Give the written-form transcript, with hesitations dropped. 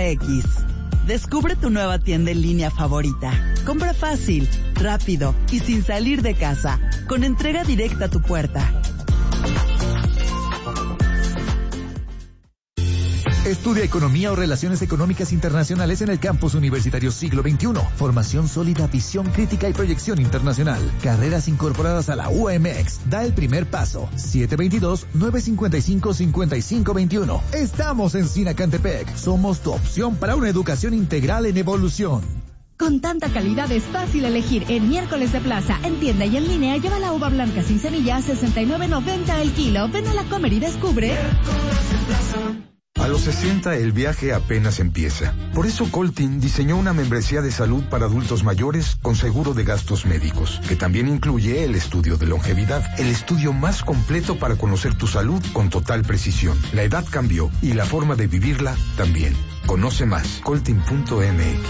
ColtinGO.mx. Descubre tu nueva tienda en línea favorita. Compra fácil, rápido y sin salir de casa, con entrega directa a tu puerta. Estudia Economía o Relaciones Económicas Internacionales en el Campus Universitario Siglo XXI. Formación sólida, visión crítica y proyección internacional. Carreras incorporadas a la UAMX. Da el primer paso. 722-955-5521. Estamos en Sinacantepec. Somos tu opción para una educación integral en evolución. Con tanta calidad es fácil elegir. En Miércoles de Plaza, en tienda y en línea, lleva la uva blanca sin semilla a $69.90 el kilo. Ven a la Comer y descubre. A los 60 el viaje apenas empieza. Por eso Coltin diseñó una membresía de salud para adultos mayores con seguro de gastos médicos, que también incluye el estudio de longevidad, el estudio más completo para conocer tu salud con total precisión. La edad cambió y la forma de vivirla también. Conoce más, coltin.mx.